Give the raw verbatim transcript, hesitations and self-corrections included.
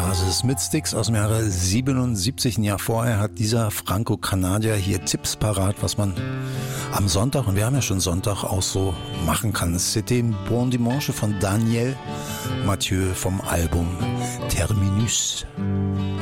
Oasis mit Styx aus dem Jahre siebenundsiebzig. Ein Jahr vorher hat dieser Franco-Kanadier hier Tipps parat, was man am Sonntag, und wir haben ja schon Sonntag, auch so machen kann. C'était un bon dimanche von Daniel Mathieu vom Album Terminus.